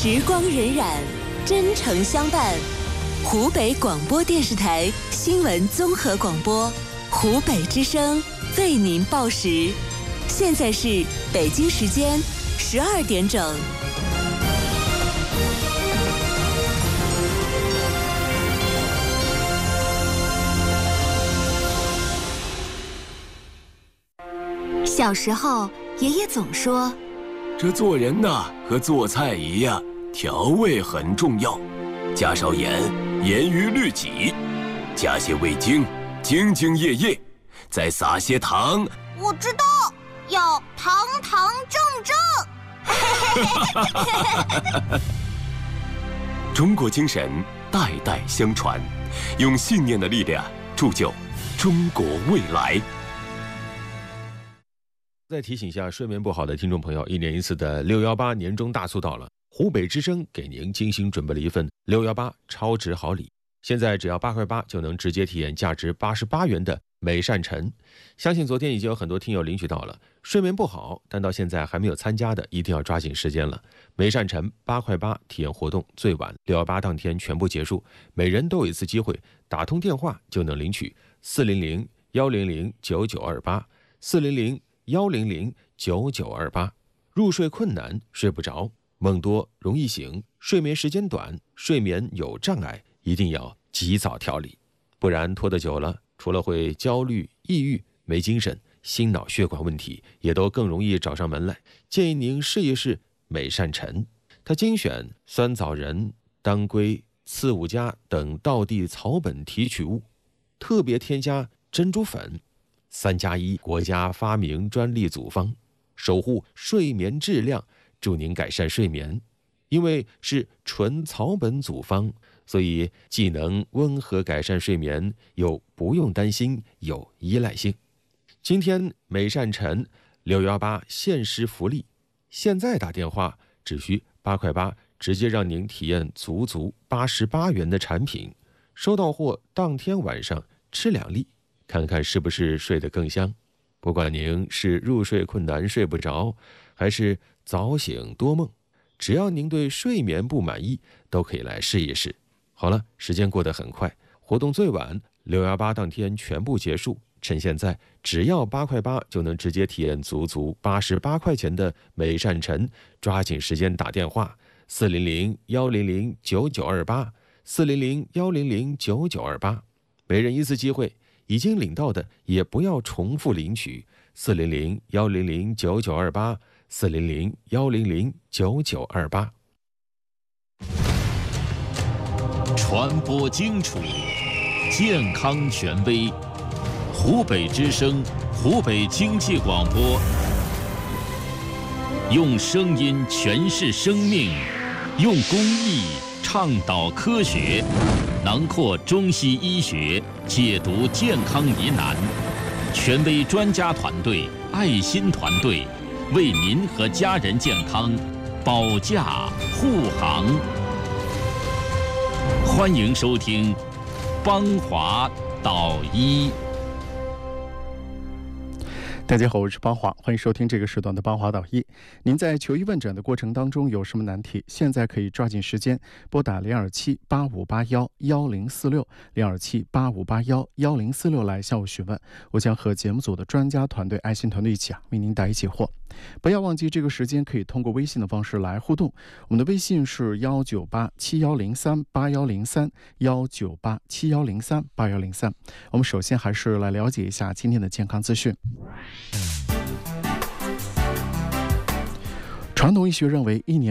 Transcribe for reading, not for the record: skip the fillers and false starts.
时光荏苒，真诚相伴。湖北广播电视台新闻综合广播，湖北之声为您报时。现在是北京时间12点整。小时候，爷爷总说， 这做人呐，和做菜一样，调味很重要。加少盐，严于律己；加些味精，兢兢业业；再撒些糖。 我知道，要堂堂正正。 中国精神代代相传，用信念的力量铸就中国未来。 再提醒一下睡眠不好的听众朋友，1年1次的618年终大促到了，湖北之声给您精心准备了一份618超值好礼，现在只要8块8就能直接体验价值88元的美善晨。相信昨天已经有很多听友领取到了，睡眠不好但到现在还没有参加的，一定要抓紧时间了。美善晨8块8体验活动最晚618当天全部结束，每人都有一次机会，打通电话就能领取400-100-9928 400-100-9928。入睡困难，睡不着，梦多容易醒，睡眠时间短，睡眠有障碍，一定要及早调理，不然拖得久了，除了会焦虑、抑郁、没精神，心脑血管问题也都更容易找上门来。建议您试一试美善晨，它精选酸枣仁、当归、刺五加等道地草本提取物，特别添加珍珠粉，3+1国家发明专利组方，守护睡眠质量，助您改善睡眠。因为是纯草本组方，所以既能温和改善睡眠，又不用担心有依赖性。今天美善晨618限时福利，现在打电话只需8块8，直接让您体验足88元的产品，收到货当天晚上吃2粒，看看是不是睡得更香。不管您是入睡困难睡不着，还是早醒多梦，只要您对睡眠不满意，都可以来试一试。好了，时间过得很快，活动最晚618当天全部结束，趁现在只要8块8就能直接体验足88块钱的美善晨，抓紧时间打电话400-100-9928 400-100-9928，每人一次机会，已经领到的也不要重复领取400-100-9928 400-100-9928。 传播精楚，健康权威，湖北之声，湖北经济广播，用声音诠释生命，用公益倡导科学，囊括中西医学，解读健康疑难，权威专家团队、爱心团队为您和家人健康保驾护航。欢迎收听邦华导医。 大家好，我是邦华，欢迎收听这个时段的邦华导医。您在求医问诊的过程当中有什么难题？现在可以抓紧时间拨打027-8581-1046 027-8581-1046来向我询问，我将和节目组的专家团队、爱心团队一起为您答疑解惑。不要忘记这个时间可以通过微信的方式来互动，我们的微信是19871038103 19871038103。我们首先还是来了解一下今天的健康资讯。传统医学认为，一年